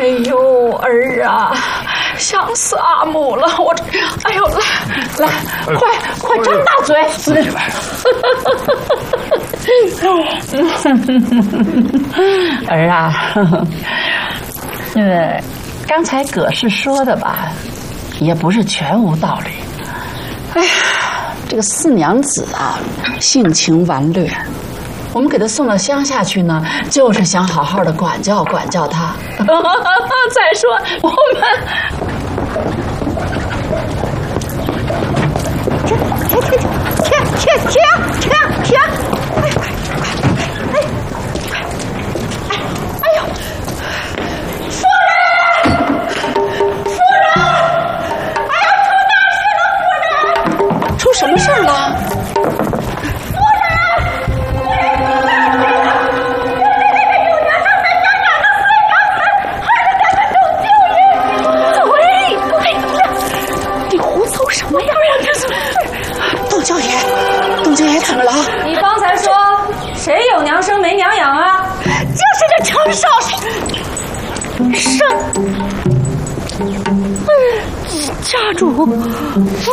哎呦，儿啊，想死阿母了！我这，哎呦，来，快张大嘴！儿啊，刚才葛氏说的吧，也不是全无道理。哎呀，这个四娘子啊，性情顽劣。我们给他送到乡下去呢，就是想好好的管教他。再说我们，停！哎呦，夫人！哎呀，出什么事了？董九爷怎么了？ 你刚才说谁有娘生没娘养啊？ 就是这程少生，家主夫